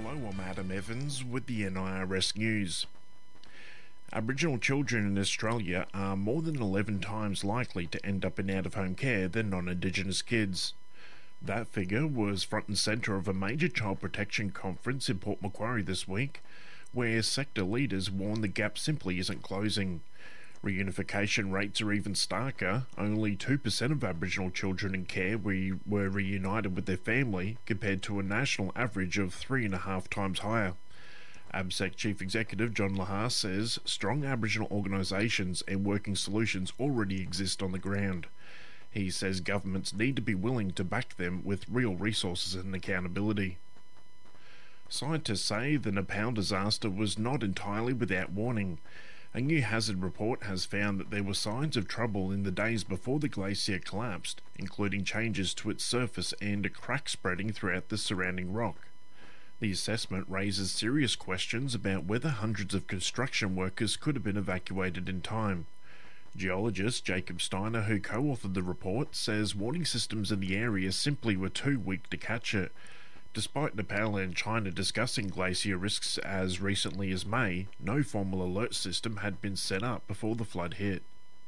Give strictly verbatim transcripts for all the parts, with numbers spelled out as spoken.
Hello, I'm Adam Evans with the N I R S News. Aboriginal children in Australia are more than eleven times likely to end up in out-of-home care than non-Indigenous kids. That figure was front and centre of a major child protection conference in Port Macquarie this week, where sector leaders warn the gap simply isn't closing. Reunification rates are even starker. Only two percent of Aboriginal children in care were, were reunited with their family, compared to a national average of three and a half times higher. ABSEC Chief Executive John Lahar says strong Aboriginal organisations and working solutions already exist on the ground. He says governments need to be willing to back them with real resources and accountability. Scientists say the Nepal disaster was not entirely without warning. A new hazard report has found that there were signs of trouble in the days before the glacier collapsed, including changes to its surface and a crack spreading throughout the surrounding rock. The assessment raises serious questions about whether hundreds of construction workers could have been evacuated in time. Geologist Jacob Steiner, who co-authored the report, says warning systems in the area simply were too weak to catch it. Despite Nepal and China discussing glacier risks as recently as May, no formal alert system had been set up before the flood hit.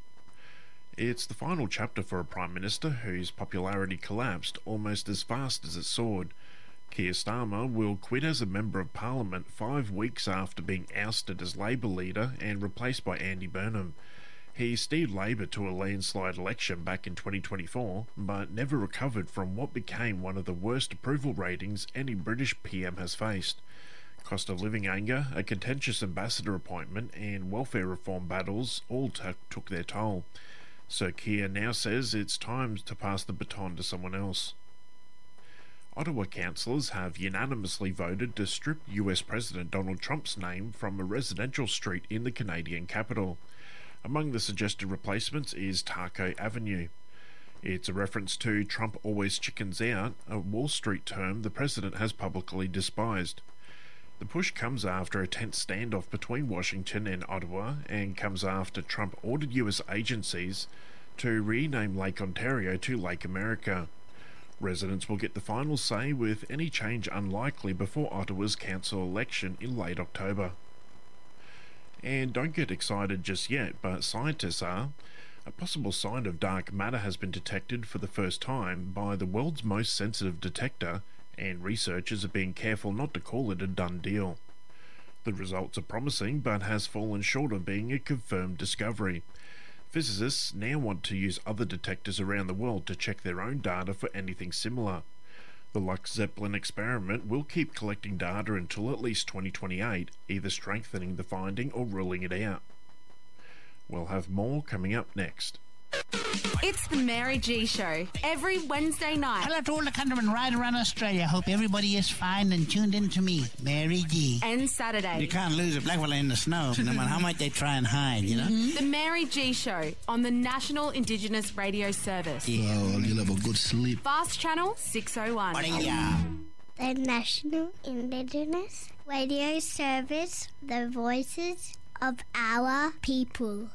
It's the final chapter for a Prime Minister whose popularity collapsed almost as fast as it soared. Keir Starmer will quit as a Member of Parliament five weeks after being ousted as Labor leader and replaced by Andy Burnham. He steered Labor to a landslide election back in twenty twenty-four, but never recovered from what became one of the worst approval ratings any British P M has faced. Cost of living anger, a contentious ambassador appointment, and welfare reform battles all t- took their toll. Sir Keir now says it's time to pass the baton to someone else. Ottawa councillors have unanimously voted to strip U S President Donald Trump's name from a residential street in the Canadian capital. Among the suggested replacements is Taco Avenue. It's a reference to Trump always chickens out, a Wall Street term the president has publicly despised. The push comes after a tense standoff between Washington and Ottawa, and comes after Trump ordered U S agencies to rename Lake Ontario to Lake America. Residents will get the final say, with any change unlikely before Ottawa's council election in late October. And don't get excited just yet, but scientists are. A possible sign of dark matter has been detected for the first time by the world's most sensitive detector, and researchers are being careful not to call it a done deal. The results are promising, but has fallen short of being a confirmed discovery. Physicists now want to use other detectors around the world to check their own data for anything similar. The Lux Zeppelin experiment will keep collecting data until at least twenty twenty-eight, either strengthening the finding or ruling it out. We'll have more coming up next. It's the Mary G Show, every Wednesday night. Hello to all the countrymen right around Australia. Hope everybody is fine and tuned in to me, Mary G. And Saturday. You can't lose a black fella in the snow, no matter how much they try and hide, you know? Mm-hmm. The Mary G Show on the National Indigenous Radio Service. Yeah. Oh, you'll have a good sleep. Fast Channel six oh one. The National Indigenous Radio Service, the voices of our people.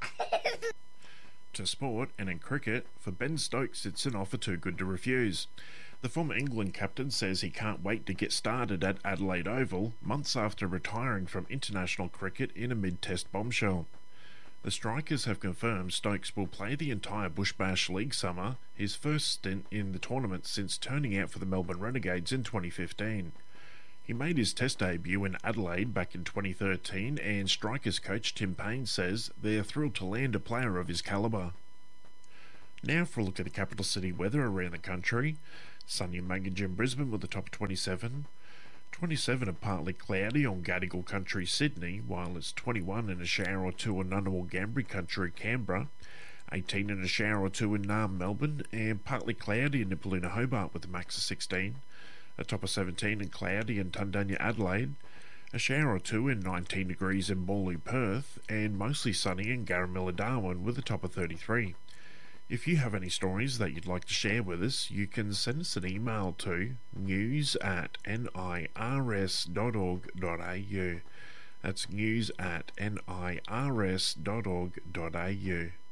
To sport, and in cricket, for Ben Stokes it's an offer too good to refuse. The former England captain says he can't wait to get started at Adelaide Oval, months after retiring from international cricket in a mid-test bombshell. The Strikers have confirmed Stokes will play the entire Bush Bash League summer, his first stint in the tournament since turning out for the Melbourne Renegades in twenty fifteen. He made his Test debut in Adelaide back in twenty thirteen, and Strikers coach Tim Payne says they're thrilled to land a player of his calibre. Now for a look at the capital city weather around the country. Sunny and Maggie in Brisbane with a top of twenty-seven. twenty-seven and partly cloudy on Gadigal country Sydney, while it's twenty-one and a shower or two in Ngunnawal Ngambri country Canberra. eighteen and a shower or two in Naarm Melbourne, and partly cloudy in Nipaluna Hobart with a max of sixteen. A top of seventeen and cloudy in Tundanya Adelaide, a shower or two in nineteen degrees in Bawley Perth, and mostly sunny in Garamilla Darwin with a top of thirty-three. If you have any stories that you'd like to share with us, you can send us an email to news at nirs dot org dot au. That's news at nirs dot org dot au.